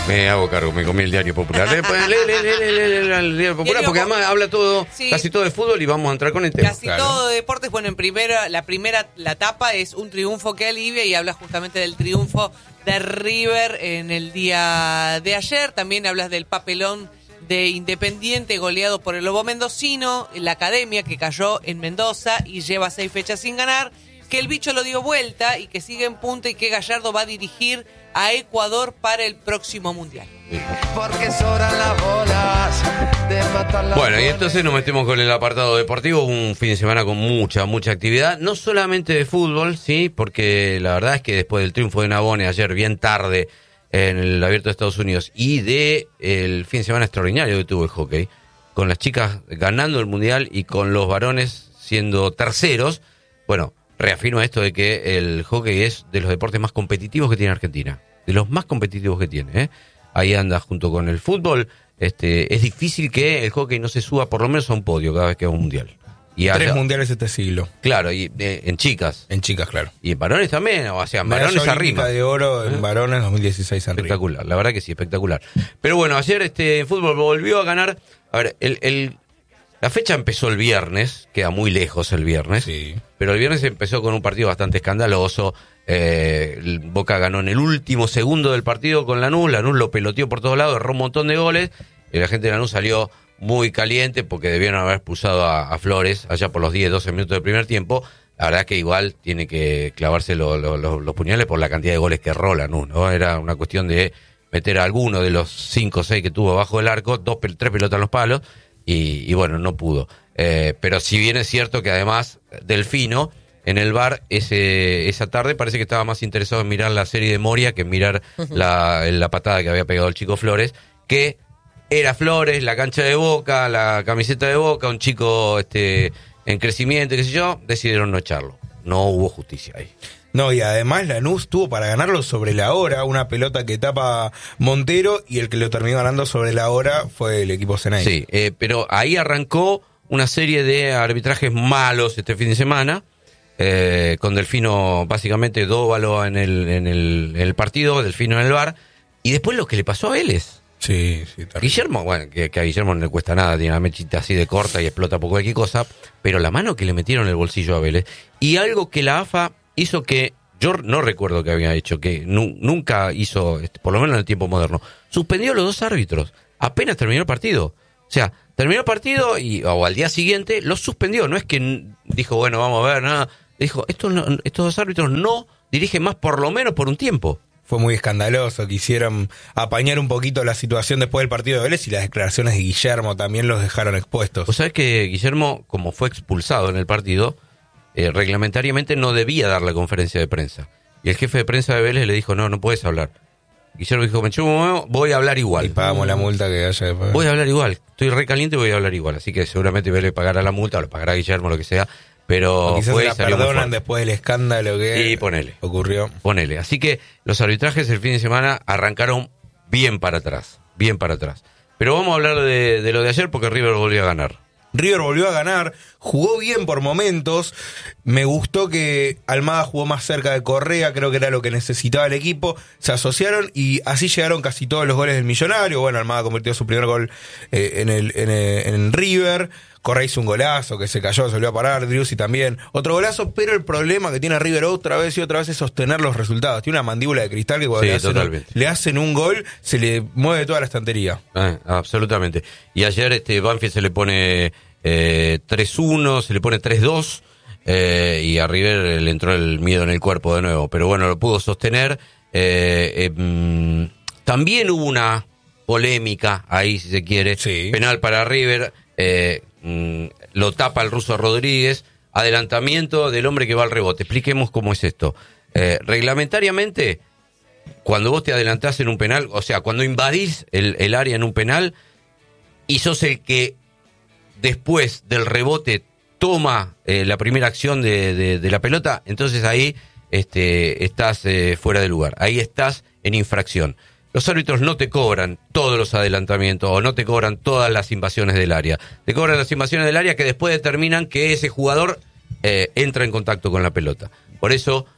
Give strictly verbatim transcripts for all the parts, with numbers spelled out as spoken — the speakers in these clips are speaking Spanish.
Me hago cargo, me comí el Diario Popular. Le, le, le, le, le, le, le, el Diario Popular, porque además habla todo, sí, casi todo de fútbol y vamos a entrar con el tema. Casi claro. todo de deportes. Bueno, en primera, la primera, la tapa es un triunfo que alivia y habla justamente del triunfo de River en el día de ayer. También hablas del papelón de Independiente goleado por el Lobo Mendocino, la Academia que cayó en Mendoza y lleva seis fechas sin ganar, que el bicho lo dio vuelta y que sigue en punta y que Gallardo va a dirigir a Ecuador para el próximo Mundial. Porque sobran las bolas de matar la Bueno, y entonces nos metemos con el apartado deportivo, un fin de semana con mucha, mucha actividad, no solamente de fútbol, sí, porque la verdad es que después del triunfo de Navone ayer bien tarde en el Abierto de Estados Unidos y de el fin de semana extraordinario que tuvo el hockey, con las chicas ganando el Mundial y con los varones siendo terceros, bueno, reafirma esto de que el hockey es de los deportes más competitivos que tiene Argentina, de los más competitivos que tiene, ¿eh? Ahí anda junto con el fútbol. Este, es difícil que el hockey no se suba por lo menos a un podio cada vez que va a un mundial. Y Tres haya, mundiales este siglo. Claro, y eh, en chicas. En chicas, claro. Y en varones también, o sea, en varones arriba. de oro en ¿Eh? varones dos mil dieciséis arriba. Espectacular, la verdad que sí, espectacular. Pero bueno, ayer este en fútbol volvió a ganar. A ver, el, el la fecha empezó el viernes, queda muy lejos el viernes, sí. Pero el viernes empezó con un partido bastante escandaloso. Eh, el Boca ganó en el último segundo del partido con Lanús, Lanús lo peloteó por todos lados, erró un montón de goles, y la gente de Lanús salió muy caliente porque debieron haber expulsado a, a Flores allá por los diez, doce minutos del primer tiempo. La verdad que igual tiene que clavarse lo, lo, lo, los puñales por la cantidad de goles que erró Lanús, ¿no? Era una cuestión de meter a alguno de los cinco o seis que tuvo abajo del arco, dos, tres pelotas en los palos, y, y bueno, no pudo. Eh, pero si bien es cierto que además Delfino en el bar ese esa tarde parece que estaba más interesado en mirar la serie de Moria que en mirar la, la patada que había pegado el chico Flores, que era Flores, la cancha de Boca, la camiseta de Boca, un chico este en crecimiento, qué sé yo, decidieron no echarlo. No hubo justicia ahí. No, y además Lanús tuvo para ganarlo sobre la hora, una pelota que tapa Montero, y el que lo terminó ganando sobre la hora fue el equipo Ceney. Sí, eh, pero ahí arrancó una serie de arbitrajes malos este fin de semana, eh, con Delfino básicamente dóvalo en el, en el, en el partido, Delfino en el bar, y después lo que le pasó a Vélez. Sí, sí. Terrible. Guillermo, bueno, que, que a Guillermo no le cuesta nada, tiene una mechita así de corta y explota por cualquier cosa, pero la mano que le metieron en el bolsillo a Vélez, y algo que la A F A hizo que yo no recuerdo que había hecho, que nu, nunca hizo, por lo menos en el tiempo moderno, suspendió a los dos árbitros, apenas terminó el partido. O sea, terminó el partido y o al día siguiente los suspendió, no es que dijo, bueno, vamos a ver, nada, dijo, estos, no, estos dos árbitros no dirigen más por lo menos por un tiempo. Fue muy escandaloso, quisieron apañar un poquito la situación después del partido de Vélez, y las declaraciones de Guillermo también los dejaron expuestos. Vos sabés que Guillermo, como fue expulsado en el partido, eh, reglamentariamente no debía dar la conferencia de prensa. Y el jefe de prensa de Vélez le dijo, no, no puedes hablar. Guillermo dijo, me chupo, voy a hablar igual. Y pagamos la multa que haya de pagar. Voy a hablar igual, estoy re caliente y voy a hablar igual. Así que seguramente Vélez pagará la multa, o lo pagará Guillermo, lo que sea. Pero o quizás fue, la perdonan después del escándalo que y ponele, ocurrió. Ponele. Así que los arbitrajes el fin de semana arrancaron bien para atrás, bien para atrás. Pero vamos a hablar de, de lo de ayer porque River volvió a ganar. River volvió a ganar, jugó bien por momentos, me gustó que Almada jugó más cerca de Correa, creo que era lo que necesitaba el equipo, se asociaron y así llegaron casi todos los goles del Millonario. Bueno, Almada convirtió su primer gol eh, en, el, en, el, en River, Correa hizo un golazo que se cayó, se volvió a parar, Driussi también, otro golazo, pero el problema que tiene River otra vez y otra vez es sostener los resultados. Tiene una mandíbula de cristal que cuando sí, le, hacen, le hacen un gol se le mueve toda la estantería. Ah, absolutamente. Y ayer este Banfield se le pone eh, tres uno, se le pone tres dos, eh, y a River le entró el miedo en el cuerpo de nuevo, pero bueno, lo pudo sostener. Eh, eh, mm, también hubo una polémica ahí, si se quiere, sí. Penal para River, eh, mm, lo tapa el ruso Rodríguez, adelantamiento del hombre que va al rebote. Expliquemos cómo es esto. Eh, reglamentariamente, cuando vos te adelantás en un penal, o sea, cuando invadís el, el área en un penal y sos el que después del rebote toma eh, la primera acción de, de, de la pelota, entonces ahí este, estás eh, fuera de lugar, ahí estás en infracción. Los árbitros no te cobran todos los adelantamientos o no te cobran todas las invasiones del área. Te cobran las invasiones del área que después determinan que ese jugador eh, entra en contacto con la pelota. Por eso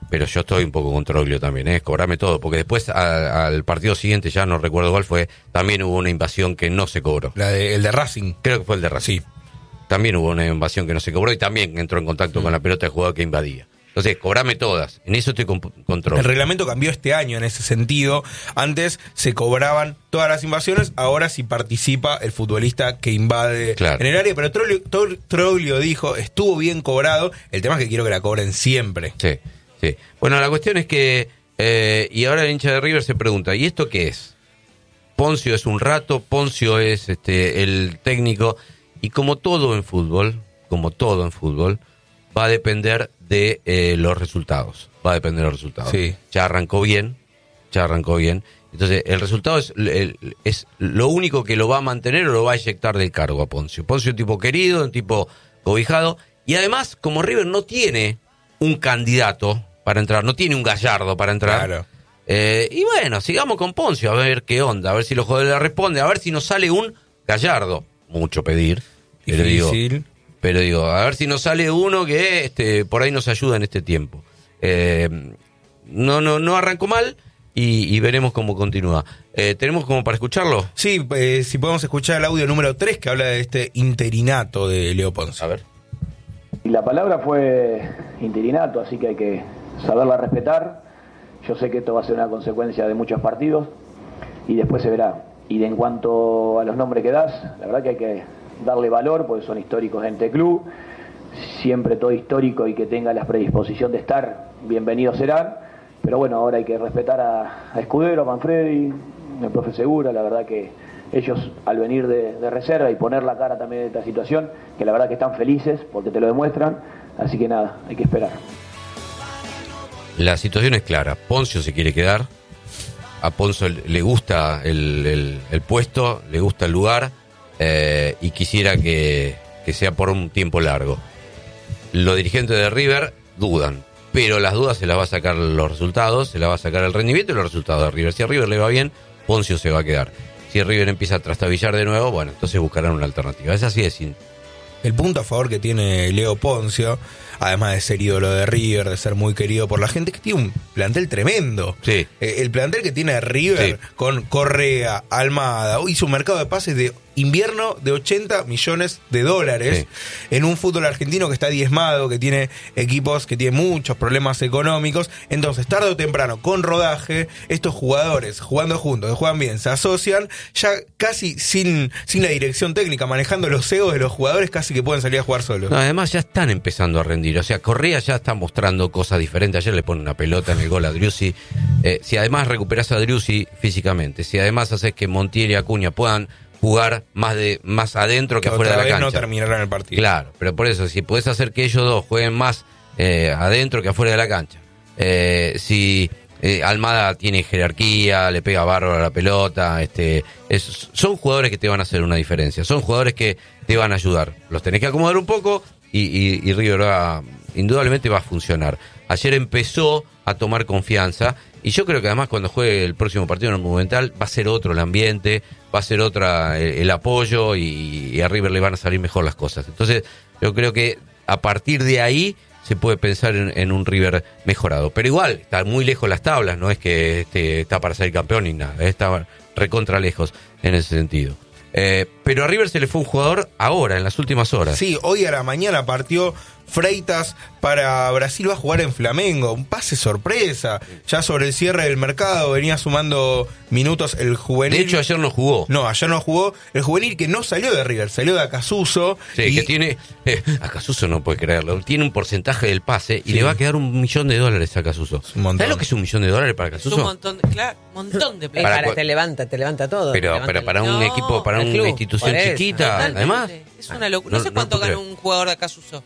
pero yo estoy un poco con Troglio también, ¿eh? Cobrame todo, porque después a, al partido siguiente, ya no recuerdo cuál fue, también hubo una invasión que no se cobró. La de, el de Racing. Creo que fue el de Racing. Sí. También hubo una invasión que no se cobró y también entró en contacto mm. con la pelota del jugador que invadía. Entonces, cobrame todas. En eso estoy con, con Troglio. El reglamento cambió este año en ese sentido. Antes se cobraban todas las invasiones, ahora sí participa el futbolista que invade claro. en el área. Pero Troglio, Troglio dijo, estuvo bien cobrado, el tema es que quiero que la cobren siempre. Sí, sí. Bueno, la cuestión es que, eh, y ahora el hincha de River se pregunta, ¿y esto qué es? Poncio es un rato, Poncio es este el técnico, y como todo en fútbol, como todo en fútbol, va a depender de eh, los resultados. Va a depender de los resultados. Sí. Ya arrancó bien, ya arrancó bien. Entonces, el resultado es, el, es lo único que lo va a mantener o lo va a eyectar del cargo a Poncio. Poncio es un tipo querido, un tipo cobijado. Y además, como River no tiene un candidato para entrar, no tiene un Gallardo para entrar. Claro. Eh, y bueno, sigamos con Poncio, a ver qué onda, a ver si los jugadores le responden, a ver si nos sale un Gallardo. Mucho pedir. Pero digo, pero digo, a ver si nos sale uno que este por ahí nos ayuda en este tiempo. Eh, no, no, no arrancó mal y, y veremos cómo continúa. Eh, ¿Tenemos como para escucharlo? Sí, eh, si podemos escuchar el audio número tres que habla de este interinato de Leo Poncio. A ver. Y la palabra fue interinato, así que hay que saberla respetar. Yo sé que esto va a ser una consecuencia de muchos partidos y después se verá. Y de en cuanto a los nombres que das, la verdad que hay que darle valor porque son históricos en este club. Siempre todo histórico y que tenga la predisposición de estar, bienvenidos serán. Pero bueno, ahora hay que respetar a, a Escudero, a Manfredi, al profe Segura. La verdad que ellos al venir de, de reserva y poner la cara también de esta situación, que la verdad que están felices porque te lo demuestran. Así que nada, hay que esperar. La situación es clara. Poncio se quiere quedar. A Poncio le gusta el, el, el puesto, le gusta el lugar eh, y quisiera que, que sea por un tiempo largo. Los dirigentes de River dudan, pero las dudas se las va a sacar los resultados, se las va a sacar el rendimiento y los resultados de River. Si a River le va bien, Poncio se va a quedar. Si River empieza a trastabillar de nuevo, bueno, entonces buscarán una alternativa. Es así de simple. El punto a favor que tiene Leo Poncio, además de ser ídolo de River, de ser muy querido por la gente, es que tiene un plantel tremendo. Sí. Eh, el plantel que tiene River, sí, con Correa, Almada, hizo un mercado de pases de invierno de ochenta millones de dólares, sí, en un fútbol argentino que está diezmado, que tiene equipos que tienen muchos problemas económicos. Entonces, tarde o temprano, con rodaje, estos jugadores jugando juntos, que juegan bien, se asocian, ya casi sin, sin la dirección técnica, manejando los egos de los jugadores, casi que pueden salir a jugar solos. No, además ya están empezando a rendir. O sea, Correa ya está mostrando cosas diferentes. Ayer le pone una pelota en el gol a Driussi. Eh, si además recuperás a Driussi físicamente, si además haces que Montiel y Acuña puedan jugar más de más adentro que afuera de la cancha, no terminarán el partido. Claro, pero por eso, si podés hacer que ellos dos jueguen más eh, adentro que afuera de la cancha, eh, si eh, Almada tiene jerarquía, le pega bárbaro a la pelota, este, es, son jugadores que te van a hacer una diferencia, son jugadores que te van a ayudar. Los tenés que acomodar un poco y, y, y River va, indudablemente va a funcionar. Ayer empezó a tomar confianza y yo creo que además cuando juegue el próximo partido en el Monumental va a ser otro el ambiente, va a ser otra el, el apoyo y, y a River le van a salir mejor las cosas. Entonces yo creo que a partir de ahí se puede pensar en, en un River mejorado. Pero igual, está muy lejos las tablas, no es que este, está para ser campeón ni nada, está recontra lejos en ese sentido. Eh, pero a River se le fue un jugador ahora, en las últimas horas. Sí, hoy a la mañana partió Freitas para Brasil, va a jugar en Flamengo, un pase sorpresa, ya sobre el cierre del mercado venía sumando minutos el juvenil. De hecho ayer no jugó. No, ayer no jugó, el juvenil que no salió de River, salió de Acasuso. Sí, y... que tiene, eh, Acasuso no puede creerlo, tiene un porcentaje del pase y sí, le va a quedar un millón de dólares a Acasuso. ¿Sabes lo que es un millón de dólares para Acasuso? Es un montón, claro, un montón de plata. Para, para, te levanta, te levanta todo. Pero, levanta pero para el... un no, equipo, para una club, institución chiquita, totalmente, además. Es una locura. No, no sé cuánto no gana un jugador de Acasuso.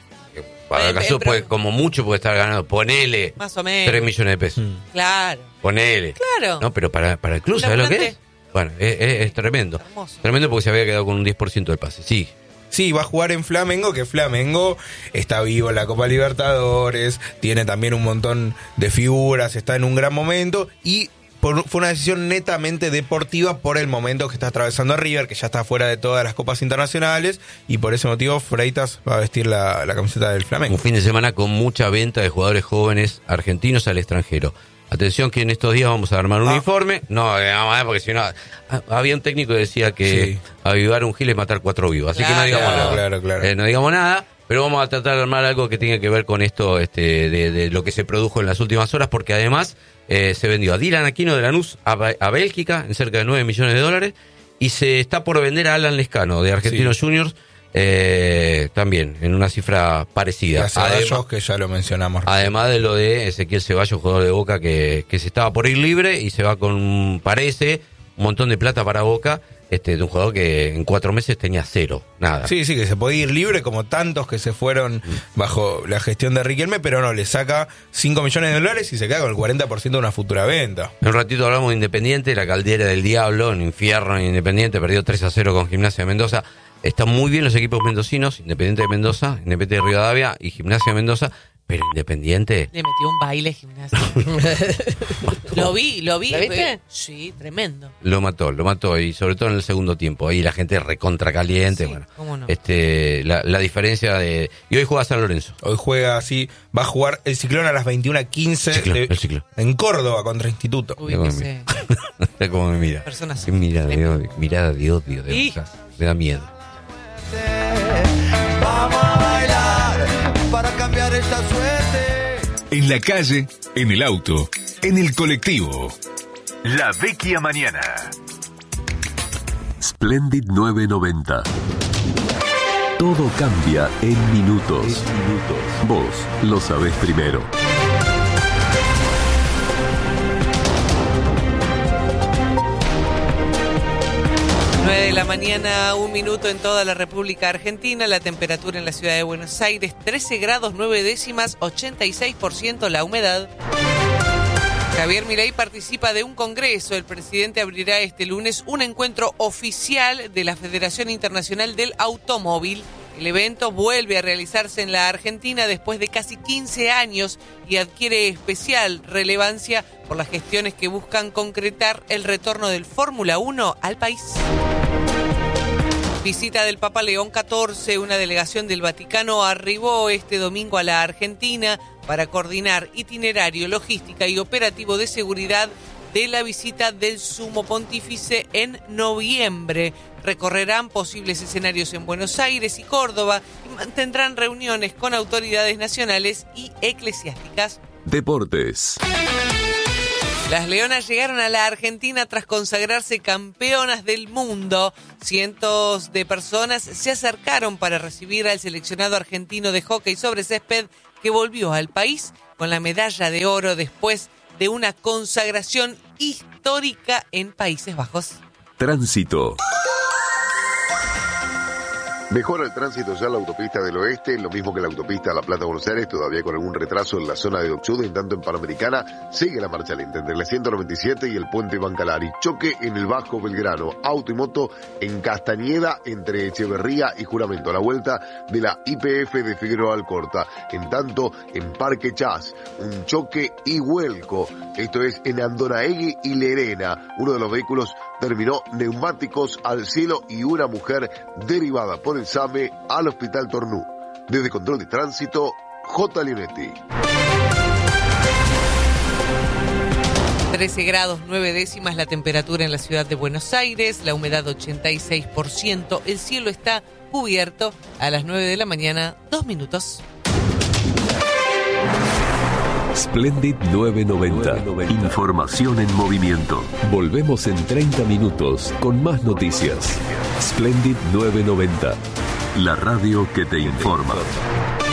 Para Acasuso puede, como mucho puede estar ganando, ponele más o menos tres millones de pesos. Mm. Claro. Ponele. Claro. No, pero para, para el club, ¿sabes lo que es? Bueno, es, es, es tremendo. Hermoso. Tremendo porque se había quedado con un diez por ciento del pase. Sí. Sí, va a jugar en Flamengo, que Flamengo está vivo en la Copa Libertadores, tiene también un montón de figuras, está en un gran momento y por, fue una decisión netamente deportiva por el momento que está atravesando River, que ya está fuera de todas las copas internacionales, y por ese motivo Freitas va a vestir la, la camiseta del Flamengo. Un fin de semana con mucha venta de jugadores jóvenes argentinos al extranjero. Atención que en estos días vamos a armar un Ah. informe. No, eh, vamos a ver, porque si no... ah, había un técnico que decía que Sí. avivar un gil es matar cuatro vivos. Así que no Claro, digamos claro, nada. claro, claro. Eh, no digamos nada, pero vamos a tratar de armar algo que tenga que ver con esto este, de, de lo que se produjo en las últimas horas, porque además eh, se vendió a Dylan Aquino de Lanús a, Ba- a Bélgica en cerca de nueve millones de dólares, y se está por vender a Alan Lescano de Argentinos Sí. Juniors eh, también en una cifra parecida. Y a Ceballos, Además- que ya lo mencionamos. Además de lo de Ezequiel Ceballos, jugador de Boca, que, que se estaba por ir libre y se va con, parece, un montón de plata para Boca, este, de un jugador que en cuatro meses tenía cero, nada. Sí, sí, que se podía ir libre como tantos que se fueron bajo la gestión de Riquelme, pero no, le saca cinco millones de dólares y se queda con el cuarenta por ciento de una futura venta. En un ratito hablamos de Independiente, la caldera del diablo, en infierno en Independiente, perdió tres a cero con Gimnasia de Mendoza. Están muy bien los equipos mendocinos, Independiente de Mendoza, Independiente de Rivadavia y Gimnasia de Mendoza, pero Independiente... Le metió un baile Gimnasia. Lo vi, lo vi. ¿La viste? eh, Sí, tremendo. Lo mató, lo mató, y sobre todo en el segundo tiempo. Ahí la gente recontra caliente. Sí, bueno, cómo no. este, la, la diferencia de... Y hoy juega San Lorenzo. Hoy juega así, va a jugar el Ciclón a las veintiuna quince Ciclón, de- el Ciclón. en Córdoba contra Instituto. Ubíquese. Mira cómo me mira. Personas Qué mirada de tremendas. odio, mirada de odio, de Y- verdad. Me da miedo. Vamos a bailar para cambiar esta suerte. En la calle, en el auto, en el colectivo. La Vecchia Mañana. Splendid nueve noventa. Todo cambia en minutos. Vos lo sabés primero. nueve de la mañana, un minuto en toda la República Argentina. La temperatura en la ciudad de Buenos Aires, trece grados nueve décimas, ochenta y seis por ciento la humedad. Javier Milei participa de un congreso. El presidente abrirá este lunes un encuentro oficial de la Federación Internacional del Automóvil. El evento vuelve a realizarse en la Argentina después de casi quince años y adquiere especial relevancia por las gestiones que buscan concretar el retorno del Fórmula uno al país. Visita del Papa León catorce, una delegación del Vaticano arribó este domingo a la Argentina para coordinar itinerario, logística y operativo de seguridad de la visita del Sumo Pontífice en noviembre. Recorrerán posibles escenarios en Buenos Aires y Córdoba y mantendrán reuniones con autoridades nacionales y eclesiásticas. Deportes. Las Leonas llegaron a la Argentina tras consagrarse campeonas del mundo. Cientos de personas se acercaron para recibir al seleccionado argentino de hockey sobre césped que volvió al país con la medalla de oro después de una consagración histórica en Países Bajos. Tránsito. Mejora el tránsito ya en la autopista del oeste, lo mismo que la autopista La Plata-Buenos Aires, todavía con algún retraso en la zona de Dock Sud, en tanto en Panamericana sigue la marcha lenta entre la ciento noventa y siete y el puente Bancalari. Choque en el Bajo Belgrano, auto y moto en Castañeda entre Echeverría y Juramento, a la vuelta de la I P F de Figueroa Alcorta. En tanto, en Parque Chas, un choque y vuelco, esto es en Andonaegui y Lerena. Uno de los vehículos terminó neumáticos al cielo y una mujer derivada por el SAME al Hospital Tornú. Desde Control de Tránsito, J. Leonetti. trece grados nueve décimas la temperatura en la ciudad de Buenos Aires, la humedad ochenta y seis por ciento, el cielo está cubierto. A las nueve de la mañana, dos minutos. Splendid nueve noventa. Información en movimiento. Volvemos en treinta minutos con más noticias. Splendid nueve noventa. La radio que te informa.